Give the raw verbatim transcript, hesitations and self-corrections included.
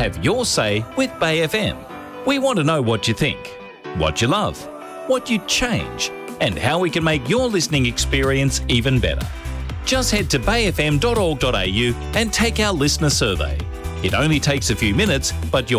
Have your say with Bay F M. We want to know what you think, what you love, what you'd change, and how we can make your listening experience even better. Just head to bay f m dot org dot a u and take our listener survey. It only takes a few minutes, but you're